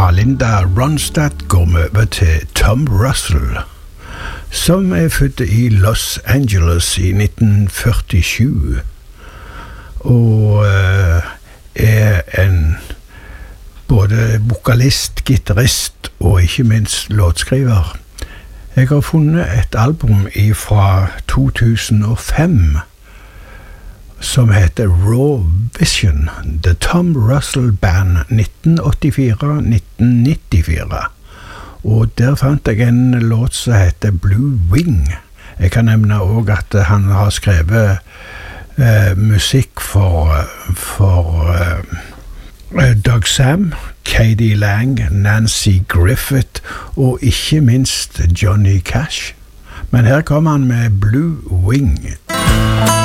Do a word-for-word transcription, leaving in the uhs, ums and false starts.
fra Linda Ronstadt går vi over til Tom Russell, som er født i Los Angeles i nitten førtisju, og uh, er en både vokalist, gitarist og ikke minst låtskriver. Jeg har funnet et album fra to tusen og fem som heter Raw Vision, The Tom Russell Band nitten åttifire til nitten nittifire. Og der fant jeg en låt som heter Blue Wing. Jeg kan nevne også at han har skrevet uh, musikk for, for uh, Doug Sam, Katie Lang, Nancy Griffith og ikke minst Johnny Cash. Men her kommer han med Blue Wing.